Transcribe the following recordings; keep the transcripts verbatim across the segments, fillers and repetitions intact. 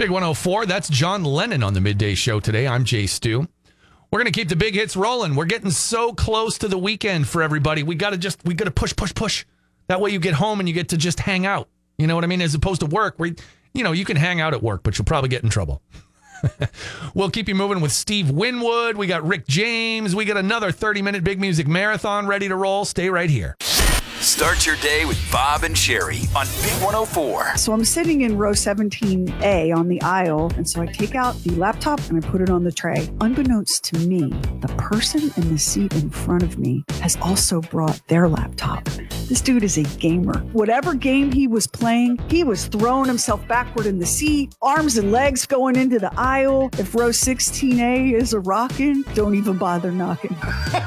Big one oh four, that's John Lennon on the Midday Show today. I'm Jay Stu. We're going to keep the big hits rolling. We're getting so close to the weekend for everybody. We got to just, we got to push, push, push. That way you get home and you get to just hang out. You know what I mean? As opposed to work, where, you know, you can hang out at work, but you'll probably get in trouble. We'll keep you moving with Steve Winwood. We got Rick James. We got another thirty-minute Big Music Marathon ready to roll. Stay right here. Start your day with Bob and Sherry on Big one oh four. So I'm sitting in row seventeen A on the aisle, and so I take out the laptop and I put it on the tray. Unbeknownst to me, the person in the seat in front of me has also brought their laptop. This dude is a gamer. Whatever game he was playing, he was throwing himself backward in the seat, arms and legs going into the aisle. If row sixteen A is a rockin', don't even bother knocking.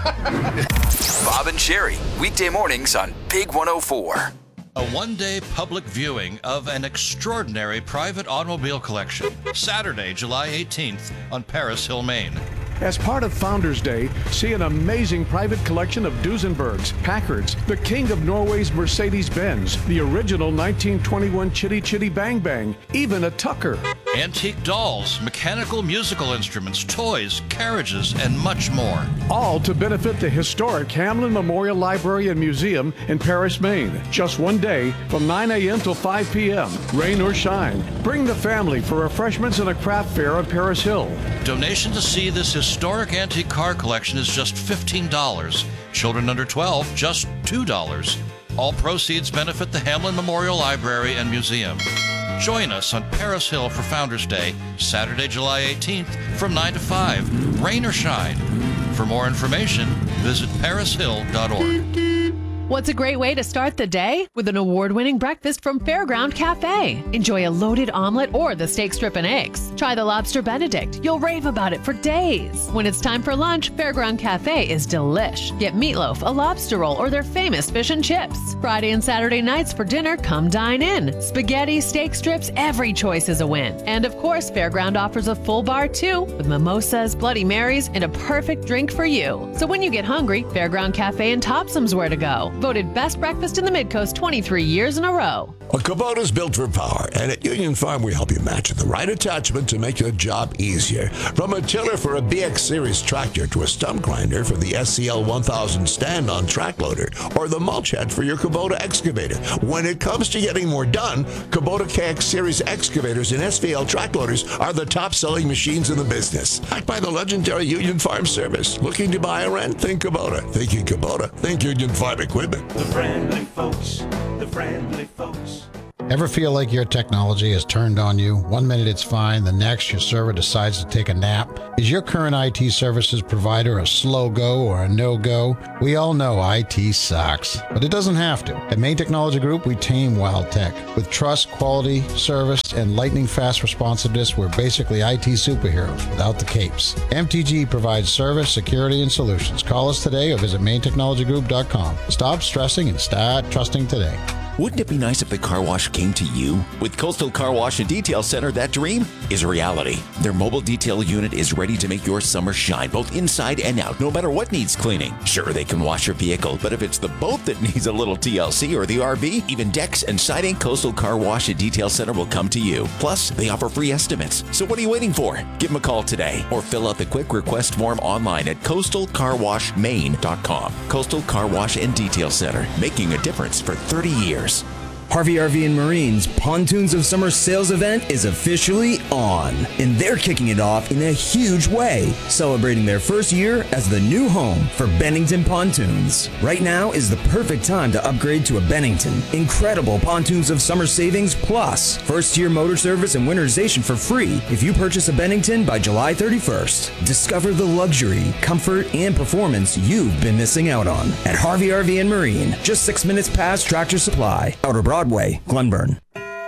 Bob and Sherry, weekday mornings on Big one oh four. A one-day public viewing of an extraordinary private automobile collection, Saturday, July eighteenth on Paris Hill, Maine. As part of Founders Day, see an amazing private collection of Duesenbergs, Packards, the king of Norway's Mercedes-Benz, the original nineteen twenty-one Chitty Chitty Bang Bang, even a Tucker. Antique dolls, mechanical musical instruments, toys, carriages, and much more. All to benefit the historic Hamlin Memorial Library and Museum in Paris, Maine. Just one day from nine a.m. till five p.m., rain or shine. Bring the family for refreshments and a craft fair on Paris Hill. Donation to see this historic antique car collection is just fifteen dollars. Children under twelve, just two dollars. All proceeds benefit the Hamlin Memorial Library and Museum. Join us on Paris Hill for Founders Day, Saturday, July eighteenth from nine to five, rain or shine. For more information, visit paris hill dot org. What's a great way to start the day? With an award-winning breakfast from Fairground Cafe. Enjoy a loaded omelet or the steak strip and eggs. Try the lobster Benedict. You'll rave about it for days. When it's time for lunch, Fairground Cafe is delish. Get meatloaf, a lobster roll, or their famous fish and chips. Friday and Saturday nights for dinner, come dine in. Spaghetti, steak strips, every choice is a win. And of course, Fairground offers a full bar too, with mimosas, Bloody Marys, and a perfect drink for you. So when you get hungry, Fairground Cafe and Topsom's where to go. Voted best breakfast in the Midcoast twenty-three years in a row. Well, Kubota's built for power, and at Union Farm, we help you match the right attachment to make your job easier. From a tiller for a B X Series tractor to a stump grinder for the S C L one thousand stand-on track loader, or the mulch head for your Kubota excavator. When it comes to getting more done, Kubota K X Series excavators and S V L track loaders are the top-selling machines in the business. Backed by the legendary Union Farm service. Looking to buy or rent? Think Kubota. Thinking Kubota. Think Union Farm equipment. The friendly folks. The friendly folks. Ever feel like your technology has turned on you? One minute it's fine, the next your server decides to take a nap. Is your current I T services provider a slow go or a no-go? We all know I T sucks, but it doesn't have to. At Maine Technology Group, we team Wild Tech. With trust, quality, service, and lightning-fast responsiveness, we're basically I T superheroes without the capes. M T G provides service, security, and solutions. Call us today or visit maine technology group dot com. Stop stressing and start trusting today. Wouldn't it be nice if the car wash came to you? With Coastal Car Wash and Detail Center, that dream is a reality. Their mobile detail unit is ready to make your summer shine, both inside and out, no matter what needs cleaning. Sure, they can wash your vehicle, but if it's the boat that needs a little T L C or the R V, even decks and siding, Coastal Car Wash and Detail Center will come to you. Plus, they offer free estimates. So what are you waiting for? Give them a call today or fill out the quick request form online at coastal car wash maine dot com. Coastal Car Wash and Detail Center, making a difference for thirty years. Harvey R V and Marine's Pontoons of Summer sales event is officially on, and they're kicking it off in a huge way, celebrating their first year as the new home for Bennington Pontoons. Right now is the perfect time to upgrade to a Bennington. Incredible Pontoons of Summer savings plus first-year motor service and winterization for free if you purchase a Bennington by July thirty-first. Discover the luxury, comfort, and performance you've been missing out on at Harvey R V and Marine, just six minutes past Tractor Supply, Outer Broadway, Glenburn.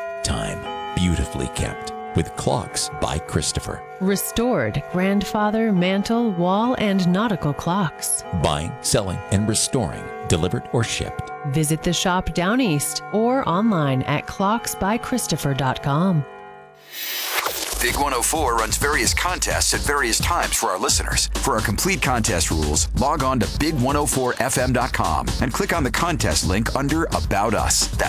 Time beautifully kept with Clocks by Christopher. Restored grandfather, mantle, wall, and nautical clocks. Buying, selling, and restoring, delivered or shipped. Visit the shop down east or online at clocks by christopher dot com. Big one oh four runs various contests at various times for our listeners. For our complete contest rules, log on to big one oh four f m dot com and click on the contest link under About Us. That's